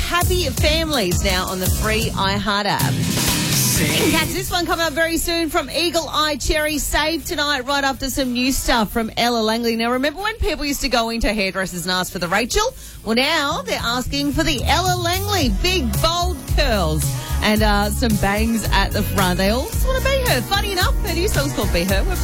Happy Families now on the free iHeart app. You can catch this one coming up very soon from Eagle Eye Cherry. Save tonight right after some new stuff from Ella Langley. Now, remember when people used to go into hairdressers and ask for the Rachel? Well, now they're asking for the Ella Langley. Big, bold curls and some bangs at the front. They all just want to be her. Funny enough, her new song's called Be Her.